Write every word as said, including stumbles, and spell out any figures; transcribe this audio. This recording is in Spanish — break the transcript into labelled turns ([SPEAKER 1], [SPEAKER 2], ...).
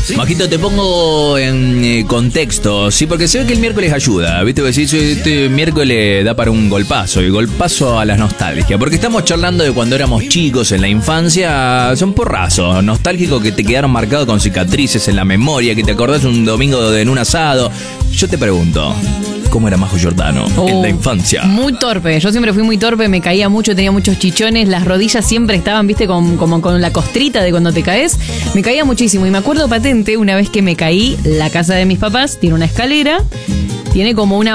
[SPEAKER 1] ¿Sí?
[SPEAKER 2] Majito, te pongo en eh, contexto, sí, porque se ve que el miércoles ayuda, ¿viste? Porque si este miércoles da para un golpazo, y golpazo a la nostalgia, porque estamos charlando de cuando éramos chicos, en la infancia, son porrazos, nostálgicos que te quedaron marcados con cicatrices en la memoria, que te acordás un domingo de en un asado. Yo te pregunto, ¿cómo era Majo Giordano oh, en la infancia?
[SPEAKER 3] Muy torpe, yo siempre fui muy torpe, me caía mucho, tenía muchos chichones, las rodillas siempre estaban, viste, con, como con la costrita de cuando te caes. Me caía muchísimo y me acuerdo patente una vez que me caí, la casa de mis papás tiene una escalera, tiene como una